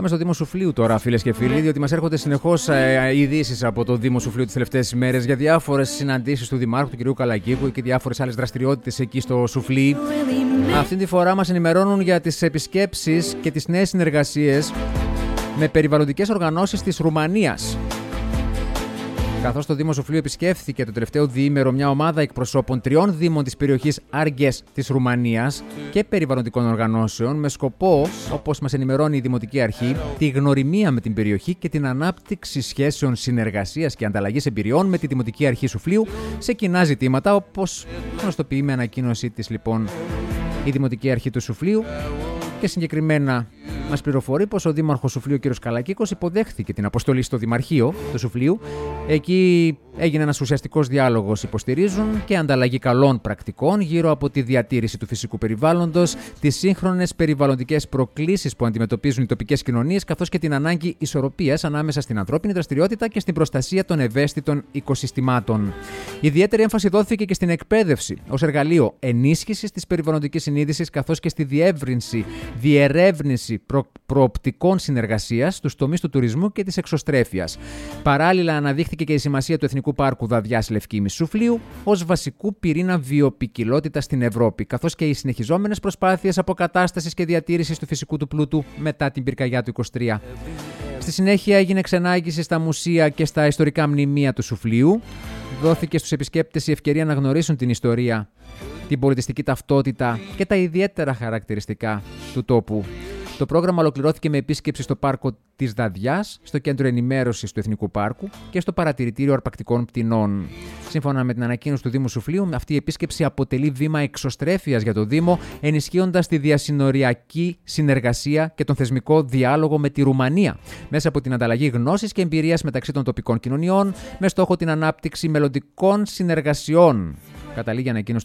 Πάμε στο Δήμο Σουφλίου τώρα, φίλες και φίλοι, διότι μας έρχονται συνεχώς ειδήσεις από το Δήμο Σουφλίου τις τελευταίες ημέρες για διάφορες συναντήσεις του Δημάρχου, του κ. Καλακίκου, και διάφορες άλλες δραστηριότητες εκεί στο Σουφλί. Αυτή τη φορά μας ενημερώνουν για τις επισκέψεις και τις νέες συνεργασίες με περιβαλλοντικές οργανώσεις της Ρουμανίας. Καθώς το Δήμο Σουφλίου επισκέφθηκε το τελευταίο διήμερο μια ομάδα εκπροσώπων 3 δήμων της περιοχής Άργες της Ρουμανίας και περιβαλλοντικών οργανώσεων, με σκοπό, όπως μας ενημερώνει η Δημοτική Αρχή, τη γνωριμία με την περιοχή και την ανάπτυξη σχέσεων συνεργασίας και ανταλλαγής εμπειριών με τη Δημοτική Αρχή Σουφλίου σε κοινά ζητήματα, όπως γνωστοποιεί με ανακοίνωσή της λοιπόν η Δημοτική Αρχή του Σουφλίου. Και συγκεκριμένα μας πληροφορεί πως ο Δήμαρχος Σουφλίου, κ. Καλακίκος, υποδέχθηκε την αποστολή στο Δημαρχείο του Σουφλίου. Εκεί έγινε ένας ουσιαστικός διάλογος, υποστηρίζουν, και ανταλλαγή καλών πρακτικών γύρω από τη διατήρηση του φυσικού περιβάλλοντος, τις σύγχρονες περιβαλλοντικές προκλήσεις που αντιμετωπίζουν οι τοπικές κοινωνίες, καθώς και την ανάγκη ισορροπίας ανάμεσα στην ανθρώπινη δραστηριότητα και στην προστασία των ευαίσθητων οικοσυστημάτων. Ιδιαίτερη έμφαση δόθηκε και στην εκπαίδευση ως εργαλείο ενίσχυσης της περιβαλλοντικής συνείδησης, καθώς και στη διερεύνηση προοπτικών συνεργασίας στους τομείς του τουρισμού και της εξωστρέφειας. Παράλληλα, αναδείχθηκε και η σημασία του Εθνικού Πάρκου Δαδιάς Λευκήμης Σουφλίου ως βασικού πυρήνα βιοποικιλότητας στην Ευρώπη, καθώς και οι συνεχιζόμενες προσπάθειες αποκατάστασης και διατήρησης του φυσικού του πλούτου μετά την πυρκαγιά του 23. Στη συνέχεια έγινε ξενάγηση στα μουσεία και στα ιστορικά μνημεία του Σουφλίου. Δόθηκε στους επισκέπτες η ευκαιρία να γνωρίσουν την ιστορία, την πολιτιστική ταυτότητα και τα ιδιαίτερα χαρακτηριστικά του τόπου. Το πρόγραμμα ολοκληρώθηκε με επίσκεψη στο πάρκο της Δαδιάς, στο κέντρο ενημέρωσης του Εθνικού Πάρκου και στο παρατηρητήριο αρπακτικών πτηνών. Σύμφωνα με την ανακοίνωση του Δήμου Σουφλίου, αυτή η επίσκεψη αποτελεί βήμα εξωστρέφειας για το Δήμο, ενισχύοντας τη διασυνοριακή συνεργασία και τον θεσμικό διάλογο με τη Ρουμανία, μέσα από την ανταλλαγή γνώσης και εμπειρίας μεταξύ των τοπικών κοινωνιών, με στόχο την ανάπτυξη μελλοντικών συνεργασιών. Καταλήγει η ανακοίνωση